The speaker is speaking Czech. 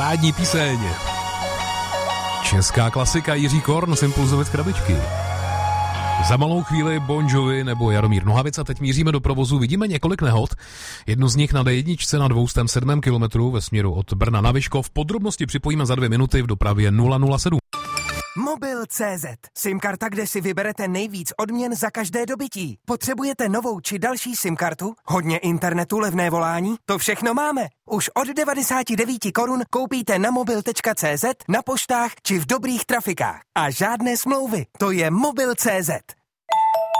parádní píseň. Česká klasika Jiří Korn z Impulzovec Krabičky. Za malou chvíli Bon Jovi nebo Jaromír Nohavic a teď míříme do provozu. Vidíme několik nehod. Jednu z nich na D1 na 207 kilometru ve směru od Brna na Vyškov. Podrobnosti připojíme za 2 minuty v dopravě 007. Mobil.cz. SIM-karta, kde si vyberete nejvíc odměn za každé dobytí. Potřebujete novou či další SIM-kartu? Hodně internetu, levné volání? To všechno máme. Už od 99 korun koupíte na mobil.cz, na poštách či v dobrých trafikách. A žádné smlouvy. To je Mobil.cz.